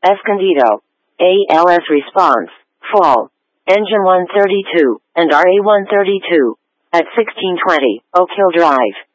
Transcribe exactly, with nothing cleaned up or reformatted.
Escondido. A L S response, fall. Engine one thirty-two, and R A one thirty-two. At sixteen twenty, Oak Hill Drive.